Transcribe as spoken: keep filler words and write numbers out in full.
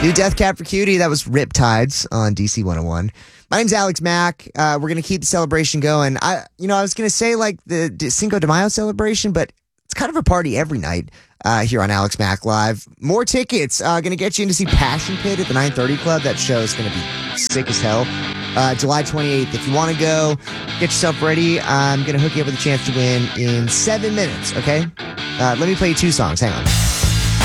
New Death Cab for Cutie. That was Riptides on D C one oh one. My name's Alex Mack. Uh, we're going to keep the celebration going. I, you know, I was going to say like the Cinco de Mayo celebration, but it's kind of a party every night uh, here on Alex Mack Live. More tickets. Uh, going to get you in to see Passion Pit at the nine thirty Club. That show is going to be sick as hell. Uh, July twenty-eighth. If you want to go, get yourself ready. I'm going to hook you up with a chance to win in seven minutes, okay? Uh, let me play you two songs. Hang on.